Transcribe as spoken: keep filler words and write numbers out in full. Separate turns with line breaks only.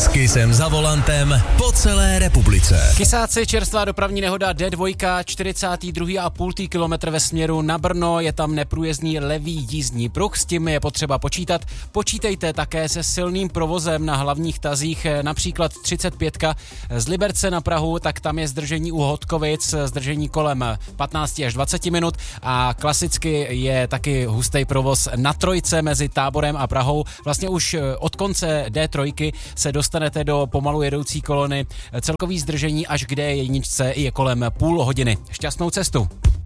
S Kissem za volantem po celé republice.
Kysáci, čerstvá dopravní nehoda D dva, čtyřicátý druhý a půl kilometr ve směru na Brno, je tam neprůjezdný levý jízdní pruh, s tím je potřeba počítat. Počítejte také se silným provozem na hlavních tazích, například třicet pět z Liberce na Prahu, tak tam je zdržení u Hodkovic, zdržení kolem patnáct až dvacet minut a klasicky je taky hustý provoz na trojce mezi Táborem a Prahou. Vlastně už od konce D tři se dostanete do pomalu jedoucí kolony. Celkový zdržení až k D jedna je kolem půl hodiny. Šťastnou cestu.